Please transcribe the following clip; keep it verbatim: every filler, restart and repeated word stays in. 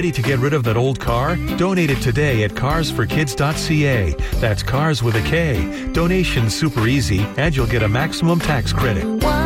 Ready to get rid of that old car? Donate it today at cars for kids dot c a. That's cars with a K. Donation's super easy, and you'll get a maximum tax credit.